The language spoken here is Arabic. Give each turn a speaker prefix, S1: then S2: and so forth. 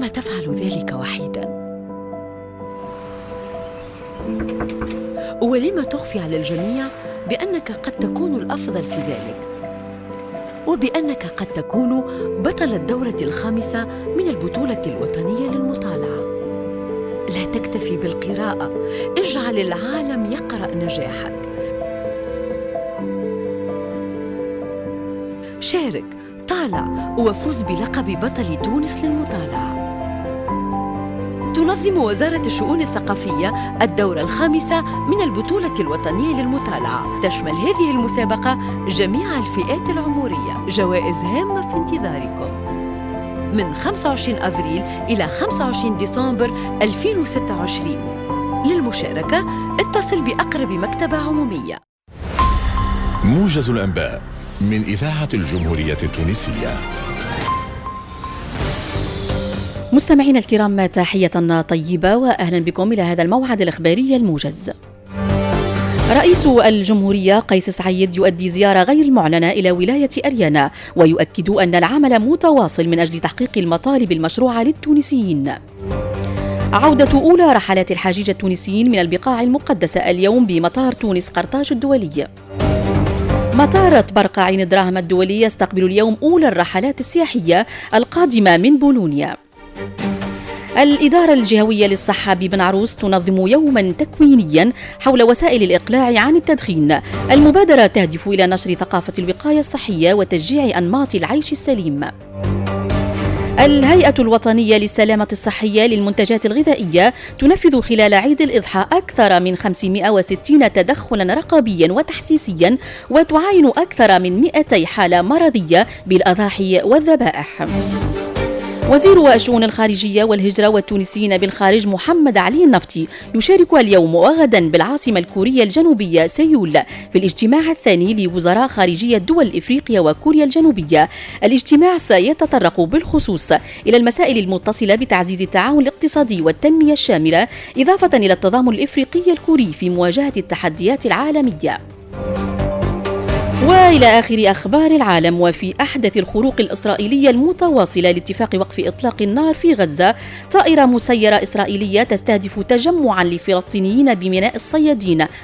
S1: ولم تفعل ذلك وحيداً؟ ولم تخفي على الجميع بأنك قد تكون الأفضل في ذلك، وبأنك قد تكون بطل الدورة الخامسة من البطولة الوطنية للمطالعة؟ لا تكتفي بالقراءة، اجعل العالم يقرأ نجاحك. شارك، طالع، وفوز بلقب بطل تونس للمطالعة. تنظم وزارة الشؤون الثقافية الدورة الخامسة من البطولة الوطنية للمطالعة. تشمل هذه المسابقة جميع الفئات العمرية. جوائز هامة في انتظاركم من 25 أفريل إلى 25 ديسمبر 2026. للمشاركة اتصل بأقرب مكتبة عمومية.
S2: موجز الأنباء من إذاعة الجمهورية التونسية.
S3: مستمعينا الكرام، تحية طيبة وأهلا بكم إلى هذا الموعد الإخباري الموجز. رئيس الجمهورية قيس سعيد يؤدي زيارة غير معلنة إلى ولاية أريانا، ويؤكد أن العمل متواصل من أجل تحقيق المطالب المشروعة للتونسيين. عودة أولى رحلات الحجيج التونسيين من البقاع المقدسة اليوم بمطار تونس قرطاج الدولي. مطار برقة عين الدراهم الدولي يستقبل اليوم أولى الرحلات السياحية القادمة من بولونيا. الإدارة الجهوية للصحة ببن عروس تنظم يوما تكوينيا حول وسائل الإقلاع عن التدخين. المبادرة تهدف إلى نشر ثقافة الوقاية الصحية وتشجيع أنماط العيش السليم. الهيئة الوطنية للسلامة الصحية للمنتجات الغذائية تنفذ خلال عيد الإضحى أكثر من 560 تدخلا رقابيا وتحسيسيا، وتعاين أكثر من 200 حالة مرضية بالأضاحي والذبائح. وزير الشؤون الخارجية والهجرة والتونسيين بالخارج محمد علي النفطي يشارك اليوم وغدا بالعاصمة الكورية الجنوبية سيول في الاجتماع الثاني لوزراء خارجية دول إفريقيا وكوريا الجنوبية. الاجتماع سيتطرق بالخصوص إلى المسائل المتصلة بتعزيز التعاون الاقتصادي والتنمية الشاملة، إضافة إلى التضامن الإفريقي الكوري في مواجهة التحديات العالمية. وإلى آخر أخبار العالم. وفي أحدث الخروق الإسرائيلية المتواصلة لاتفاق وقف إطلاق النار في غزة، طائرة مسيرة إسرائيلية تستهدف تجمعا لفلسطينيين بميناء الصيادين